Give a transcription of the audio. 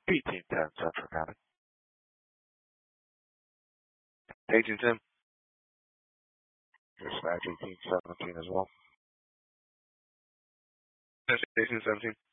1810 Central County. Agent Tim. Dispatch 1817 as well. Station 17.